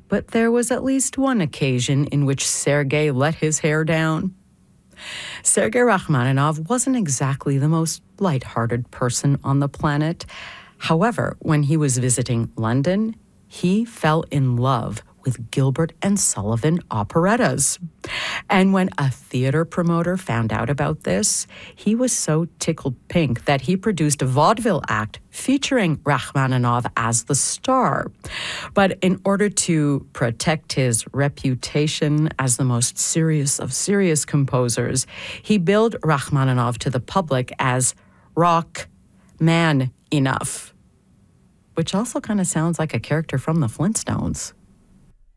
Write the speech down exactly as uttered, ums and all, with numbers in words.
but there was at least one occasion in which Sergei let his hair down. Sergei Rachmaninoff wasn't exactly the most light-hearted person on the planet. However, when he was visiting London, he fell in love with Gilbert and Sullivan operettas. And when a theater promoter found out about this, he was so tickled pink that he produced a vaudeville act featuring Rachmaninoff as the star. But in order to protect his reputation as the most serious of serious composers, he billed Rachmaninoff to the public as Rock Man Enough, which also kind of sounds like a character from the Flintstones.